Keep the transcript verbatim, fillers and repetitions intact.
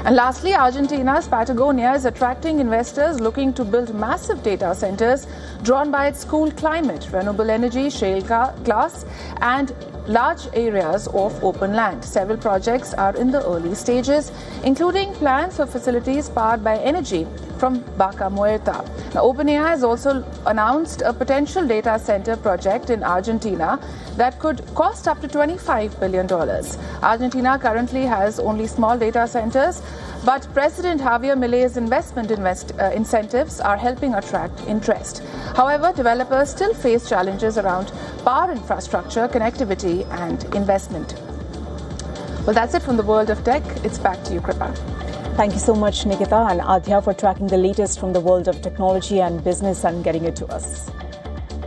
And lastly, Argentina's Patagonia is attracting investors looking to build massive data centers drawn by its cool climate, renewable energy, shale gas, and large areas of open land. Several projects are in the early stages, including plans for facilities powered by energy from Vaca Muerta. Now, OpenAI has also announced a potential data center project in Argentina that could cost up to twenty-five billion dollars. Argentina currently has only small data centers, but President Javier Milei's investment invest, uh, incentives are helping attract interest. However, developers still face challenges around power infrastructure, connectivity, and investment. Well, that's it from the world of tech. It's back to you, Kripa. Thank you so much, Nikita and Adhya, for tracking the latest from the world of technology and business and getting it to us.